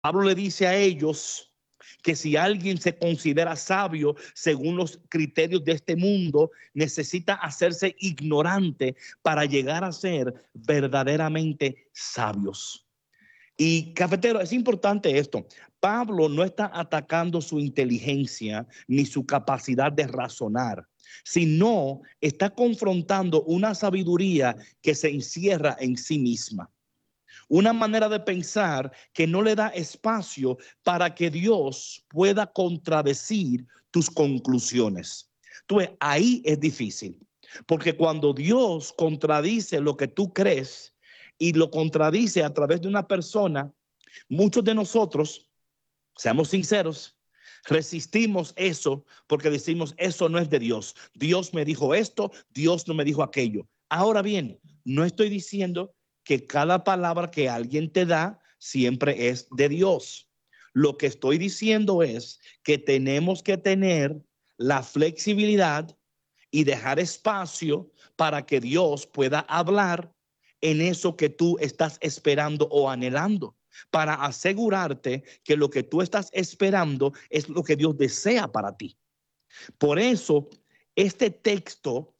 Pablo le dice a ellos que si alguien se considera sabio según los criterios de este mundo, necesita hacerse ignorante para llegar a ser verdaderamente sabios. Y cafetero, es importante esto. Pablo no está atacando su inteligencia ni su capacidad de razonar, sino está confrontando una sabiduría que se encierra en sí misma. Una manera de pensar que no le da espacio para que Dios pueda contradecir tus conclusiones. Tú ves, ahí es difícil, porque cuando Dios contradice lo que tú crees y lo contradice a través de una persona, muchos de nosotros, seamos sinceros, resistimos eso porque decimos, eso no es de Dios. Dios me dijo esto, Dios no me dijo aquello. Ahora bien, no estoy diciendo que cada palabra que alguien te da siempre es de Dios. Lo que estoy diciendo es que tenemos que tener la flexibilidad y dejar espacio para que Dios pueda hablar en eso que tú estás esperando o anhelando, para asegurarte que lo que tú estás esperando es lo que Dios desea para ti. Por eso, este texto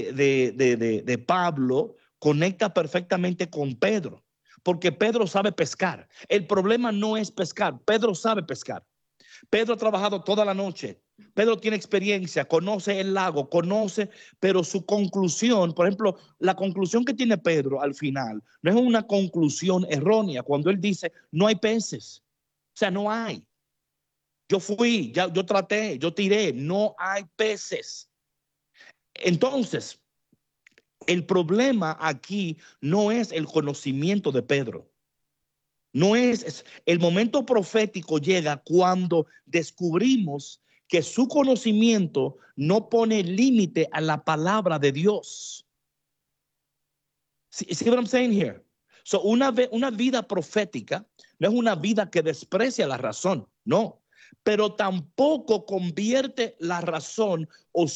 de Pablo conecta perfectamente con Pedro, porque Pedro sabe pescar. El problema no es pescar, Pedro sabe pescar. Pedro ha trabajado toda la noche. Pedro tiene experiencia, conoce el lago, conoce, pero su conclusión, por ejemplo, la conclusión que tiene Pedro al final, no es una conclusión errónea cuando él dice, no hay peces. O sea, no hay. Yo fui, ya, yo traté, yo tiré, no hay peces. Entonces, el problema aquí no es el conocimiento de Pedro. No es, el momento profético llega cuando descubrimos que su conocimiento no pone límite a la palabra de Dios. See what I'm saying here? So una vida profética no es una vida que desprecia la razón, no, pero tampoco convierte la razón o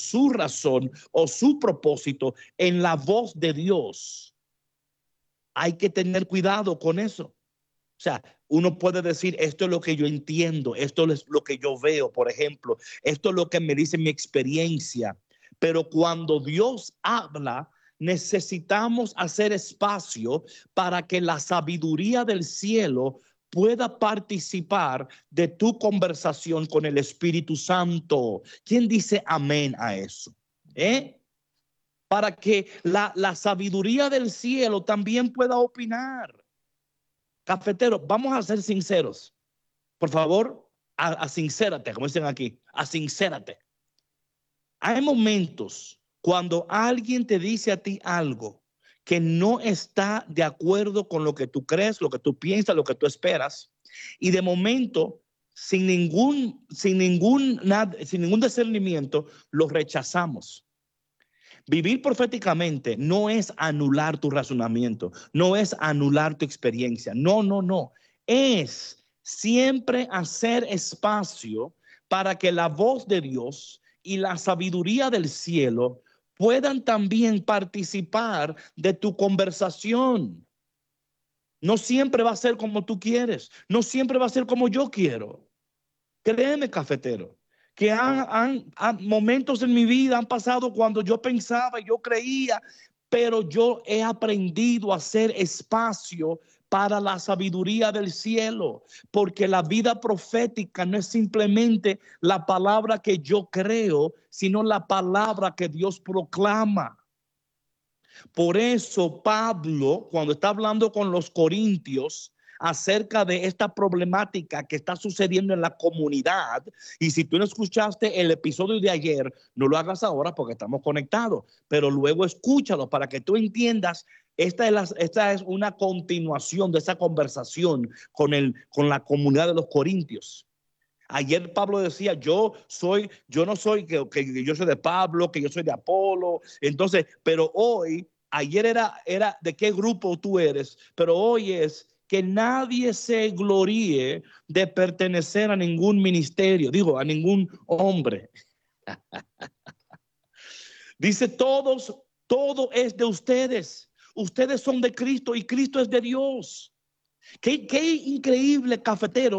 su propósito en la voz de Dios. Hay que tener cuidado con eso. O sea, uno puede decir, esto es lo que yo entiendo, esto es lo que yo veo, por ejemplo, esto es lo que me dice mi experiencia. Pero cuando Dios habla, necesitamos hacer espacio para que la sabiduría del cielo pueda participar de tu conversación con el Espíritu Santo. ¿Quién dice amén a eso? Para que la sabiduría del cielo también pueda opinar. Cafetero, vamos a ser sinceros. Por favor, sincérate, como dicen aquí, sincérate. Hay momentos cuando alguien te dice a ti algo que no está de acuerdo con lo que tú crees, lo que tú piensas, lo que tú esperas, y de momento, sin ningún discernimiento, lo rechazamos. Vivir proféticamente no es anular tu razonamiento, no es anular tu experiencia, no. Es siempre hacer espacio para que la voz de Dios y la sabiduría del cielo puedan también participar de tu conversación. No siempre va a ser como tú quieres, no siempre va a ser como yo quiero. Créeme, cafetero, que han momentos en mi vida han pasado cuando yo pensaba, yo creía, pero yo he aprendido a hacer espacio para la sabiduría del cielo, porque la vida profética no es simplemente la palabra que yo creo, sino la palabra que Dios proclama. Por eso Pablo, cuando está hablando con los corintios acerca de esta problemática que está sucediendo en la comunidad, y si tú no escuchaste el episodio de ayer, no lo hagas ahora porque estamos conectados, pero luego escúchalo para que tú entiendas. Esta es una continuación de esa conversación con la comunidad de los corintios. Ayer Pablo decía, yo no soy que yo soy de Pablo, que yo soy de Apolo. Entonces, pero hoy, ayer era de qué grupo tú eres, pero hoy es que nadie se gloríe de pertenecer a ningún ministerio, digo, a ningún hombre. Dice todo es de ustedes. Ustedes son de Cristo y Cristo es de Dios. Qué increíble cafetero